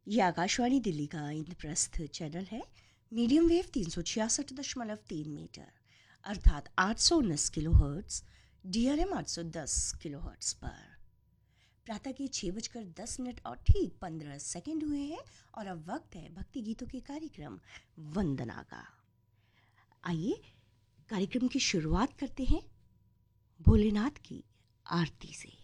ये आकाशवाणी दिल्ली का इंद्रप्रस्थ चैनल है। मीडियम वेव 366.3 मीटर अर्थात 819 kilo hertz, DRM 810 kilo hertz पर प्रातः के 6:10 और ठीक 15 सेकेंड हुए हैं और अब वक्त है भक्ति गीतों के कार्यक्रम वंदना का। आइए कार्यक्रम की शुरुआत करते हैं भोलेनाथ की आरती से।